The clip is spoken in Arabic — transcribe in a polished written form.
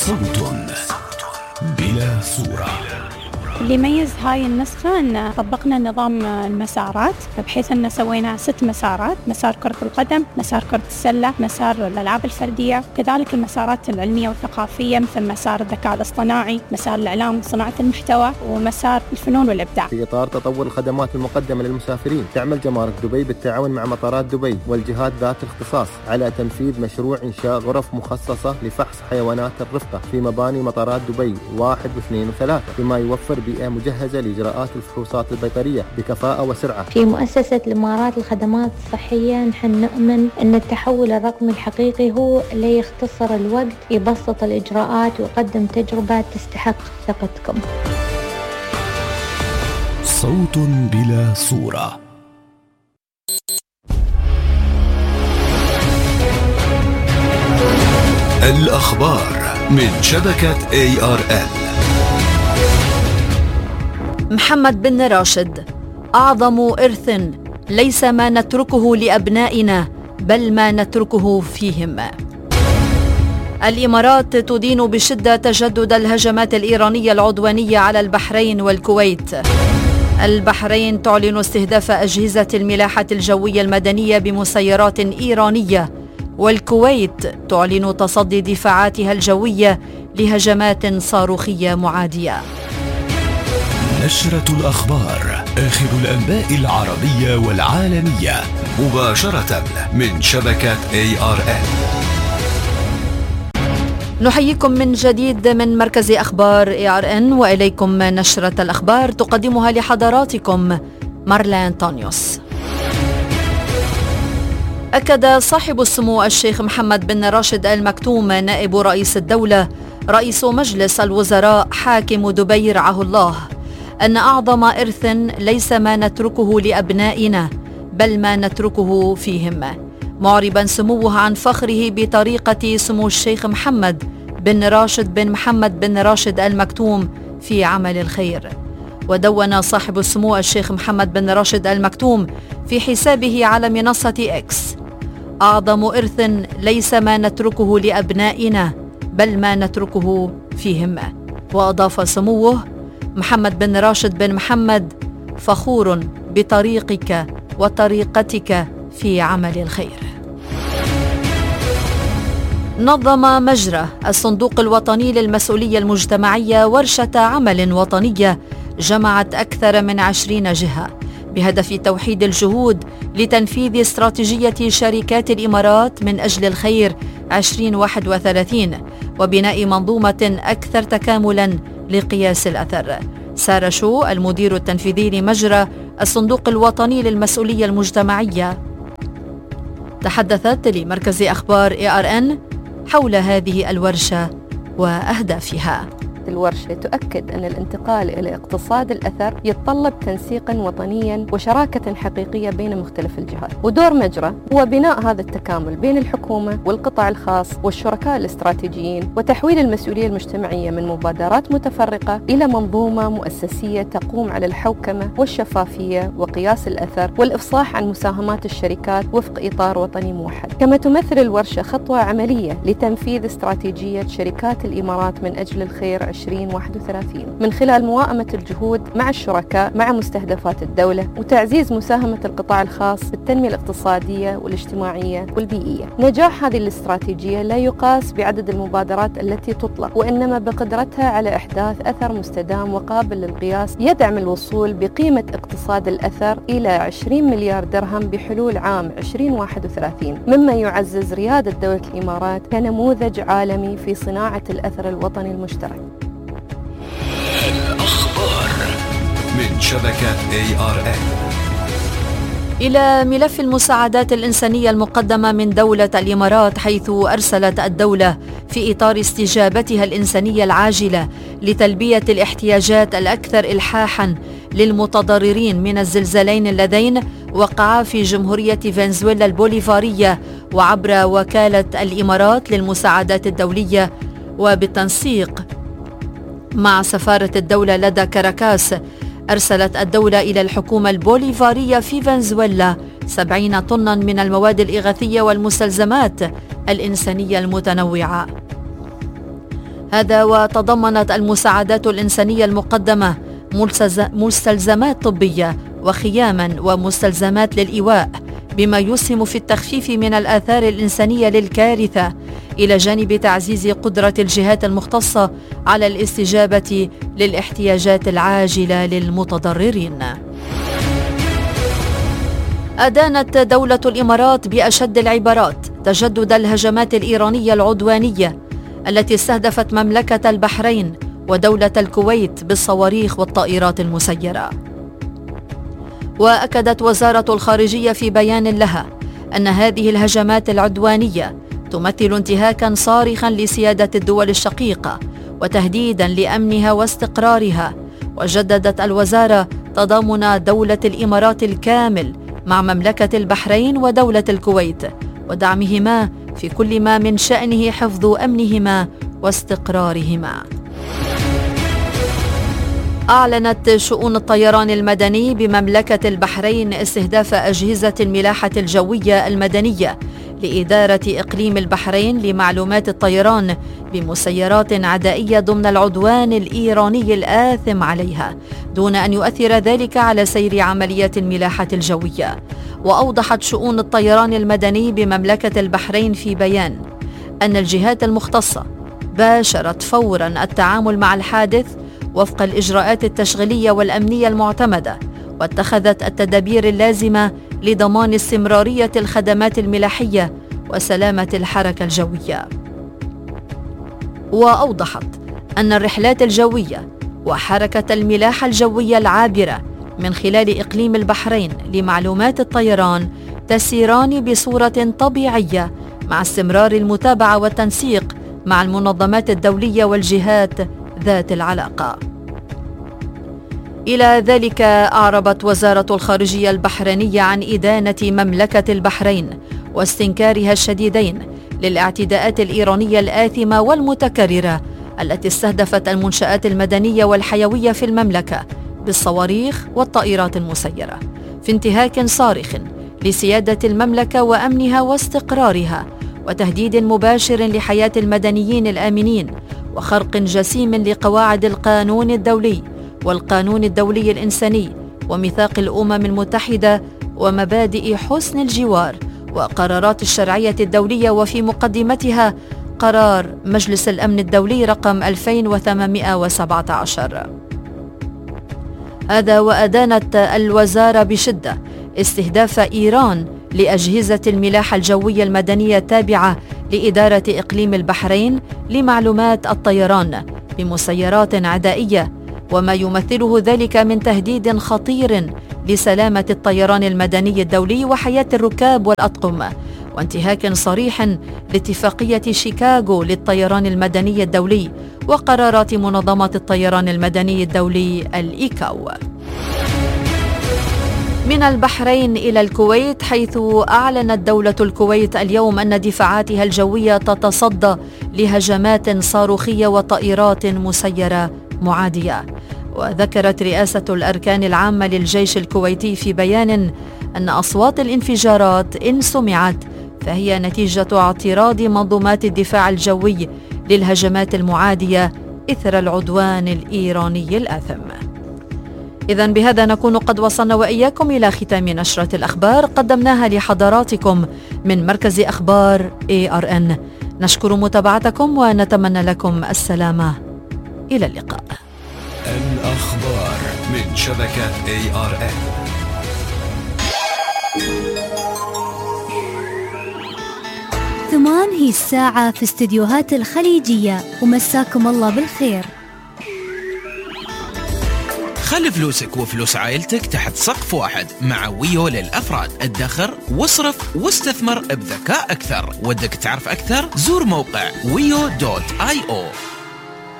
صوت بلا صورة. اللي يميز هاي النسخة أن طبقنا نظام المسارات، بحيث أن سوينا 6 مسارات: مسار كرة القدم، مسار كرة السلة، مسار الألعاب الفردية، وكذلك المسارات العلمية والثقافية مثل مسار الذكاء الاصطناعي، مسار الإعلام وصناعة المحتوى، ومسار الفنون والإبداع. في إطار تطور الخدمات المقدمة للمسافرين، تعمل جمارك دبي بالتعاون مع مطارات دبي والجهات ذات الاختصاص على تنفيذ مشروع إنشاء غرف مخصصة لفحص حيوانات الرفقة في مباني مطارات دبي 1 و2 و3، بما يوفر بيئة مجهزة لإجراءات الفحوصات البيطرية بكفاءة وسرعة. في مؤسسة الإمارات للخدمات الصحية نحن نؤمن أن التحول الرقمي الحقيقي هو اللي يختصر الوقت، يبسط الإجراءات ويقدم تجربة تستحق ثقتكم. صوت بلا صورة. الأخبار من شبكة ARN. محمد بن راشد: أعظم إرث ليس ما نتركه لأبنائنا بل ما نتركه فيهم. الإمارات تدين بشدة تجدد الهجمات الإيرانية العدوانية على البحرين والكويت. البحرين تعلن استهداف أجهزة الملاحة الجوية المدنية بمسيرات إيرانية، والكويت تعلن تصدي دفاعاتها الجوية لهجمات صاروخية معادية. نشرة الأخبار، آخر الأنباء العربية والعالمية، مباشرة من شبكة ARN. نحييكم من جديد من مركز أخبار ARN، وإليكم نشرة الأخبار تقدمها لحضراتكم مارلا أنطونيوس. أكد صاحب السمو الشيخ محمد بن راشد آل مكتوم نائب رئيس الدولة رئيس مجلس الوزراء حاكم دبي رعاه الله أن أعظم إرث ليس ما نتركه لأبنائنا بل ما نتركه فيهم، معربا سموه عن فخره بطريقة سمو الشيخ محمد بن راشد بن محمد بن راشد آل مكتوم في عمل الخير. ودون صاحب السمو الشيخ محمد بن راشد آل مكتوم في حسابه على منصة إكس: أعظم إرث ليس ما نتركه لأبنائنا بل ما نتركه فيهم. وأضاف سموه: محمد بن راشد بن محمد فخور بطريقك وطريقتك في عمل الخير. نظم مجرى الصندوق الوطني للمسؤولية المجتمعية ورشة عمل وطنية جمعت أكثر من 20 جهة بهدف توحيد الجهود لتنفيذ استراتيجية شركات الإمارات من أجل الخير 2031 وبناء منظومة أكثر تكاملاً لقياس الأثر. سارة شو المدير التنفيذي لمجرى الصندوق الوطني للمسؤولية المجتمعية تحدثت لمركز أخبار ARN حول هذه الورشة وأهدافها. الورشة تؤكد أن الانتقال إلى اقتصاد الأثر يتطلب تنسيقا وطنيا وشراكة حقيقية بين مختلف الجهات، ودور مجرى هو بناء هذا التكامل بين الحكومة والقطاع الخاص والشركاء الاستراتيجيين، وتحويل المسؤولية المجتمعية من مبادرات متفرقة إلى منظومة مؤسسية تقوم على الحوكمة والشفافية وقياس الأثر والإفصاح عن مساهمات الشركات وفق إطار وطني موحد. كما تمثل الورشة خطوة عملية لتنفيذ استراتيجية شركات الإمارات من أجل الخير 2031 من خلال موائمة الجهود مع الشركاء مع مستهدفات الدولة وتعزيز مساهمة القطاع الخاص بالتنمية الاقتصادية والاجتماعية والبيئية. نجاح هذه الاستراتيجية لا يقاس بعدد المبادرات التي تطلق، وإنما بقدرتها على إحداث أثر مستدام وقابل للقياس يدعم الوصول بقيمة اقتصاد الأثر إلى 20 مليار درهم بحلول عام 2031، مما يعزز ريادة دولة الإمارات كنموذج عالمي في صناعة الأثر الوطني المشترك. الأخبار من شبكة ARN. إلى ملف المساعدات الإنسانية المقدمة من دولة الإمارات، حيث أرسلت الدولة في إطار استجابتها الإنسانية العاجلة لتلبية الاحتياجات الأكثر إلحاحاً للمتضررين من الزلزالين اللذين وقعا في جمهورية فنزويلا البوليفارية وعبر وكالة الإمارات للمساعدات الدولية وبالتنسيق مع سفارة الدولة لدى كاراكاس، أرسلت الدولة إلى الحكومة البوليفارية في فنزويلا 70 طناً من المواد الإغاثية والمستلزمات الإنسانية المتنوعة. هذا وتضمنت المساعدات الإنسانية المقدمة مستلزمات طبية وخياما ومستلزمات للإيواء، بما يسهم في التخفيف من الآثار الإنسانية للكارثة، إلى جانب تعزيز قدرة الجهات المختصة على الاستجابة للاحتياجات العاجلة للمتضررين. أدانت دولة الإمارات بأشد العبارات تجدد الهجمات الإيرانية العدوانية التي استهدفت مملكة البحرين ودولة الكويت بالصواريخ والطائرات المسيرة. وأكدت وزارة الخارجية في بيان لها أن هذه الهجمات العدوانية تمثل انتهاكا صارخا لسيادة الدول الشقيقة وتهديدا لأمنها واستقرارها. وجددت الوزارة تضامن دولة الإمارات الكامل مع مملكة البحرين ودولة الكويت ودعمهما في كل ما من شأنه حفظ أمنهما واستقرارهما. أعلنت شؤون الطيران المدني بمملكة البحرين استهداف أجهزة الملاحة الجوية المدنية لإدارة إقليم البحرين لمعلومات الطيران بمسيرات عدائية ضمن العدوان الإيراني الآثم عليها، دون أن يؤثر ذلك على سير عمليات الملاحة الجوية. وأوضحت شؤون الطيران المدني بمملكة البحرين في بيان أن الجهات المختصة باشرت فوراً التعامل مع الحادث وفق الإجراءات التشغيلية والأمنية المعتمدة، واتخذت التدابير اللازمة لضمان استمرارية الخدمات الملاحية وسلامة الحركة الجوية. وأوضحت أن الرحلات الجوية وحركة الملاحة الجوية العابرة من خلال إقليم البحرين لمعلومات الطيران تسيران بصورة طبيعية مع استمرار المتابعة والتنسيق مع المنظمات الدولية والجهات ذات العلاقة. إلى ذلك أعربت وزارة الخارجية البحرينية عن إدانة مملكة البحرين واستنكارها الشديدين للاعتداءات الإيرانية الآثمة والمتكررة التي استهدفت المنشآت المدنية والحيوية في المملكة بالصواريخ والطائرات المسيرة، في انتهاك صارخ لسيادة المملكة وأمنها واستقرارها، وتهديد مباشر لحياة المدنيين الآمنين، وخرق جسيم لقواعد القانون الدولي والقانون الدولي الإنساني وميثاق الأمم المتحدة ومبادئ حسن الجوار وقرارات الشرعية الدولية، وفي مقدمتها قرار مجلس الأمن الدولي رقم 2817. هذا وأدانت الوزارة بشدة استهداف إيران لأجهزة الملاحة الجوية المدنية التابعة لإدارة إقليم البحرين لمعلومات الطيران بمسيرات عدائية، وما يمثله ذلك من تهديد خطير لسلامة الطيران المدني الدولي وحياة الركاب والأطقم، وانتهاك صريح لاتفاقية شيكاغو للطيران المدني الدولي وقرارات منظمة الطيران المدني الدولي الإيكاو. من البحرين إلى الكويت، حيث أعلنت دولة الكويت اليوم أن دفاعاتها الجوية تتصدى لهجمات صاروخية وطائرات مسيرة معادية. وذكرت رئاسة الأركان العامة للجيش الكويتي في بيان أن أصوات الانفجارات إن سمعت فهي نتيجة اعتراض منظومات الدفاع الجوي للهجمات المعادية إثر العدوان الإيراني الآثم. إذن بهذا نكون قد وصلنا وإياكم إلى ختام نشرة الأخبار قدمناها لحضراتكم من مركز أخبار ARN. نشكر متابعتكم ونتمنى لكم السلامة. إلى اللقاء. الأخبار من شبكة ARN. ثمان هي الساعة في استديوهات الخليجية، ومساكم الله بالخير. خلي فلوسك وفلوس عائلتك تحت سقف واحد مع ويو للأفراد. ادخر واصرف واستثمر بذكاء أكثر. ودك تعرف أكثر؟ زور موقع wiyo.io.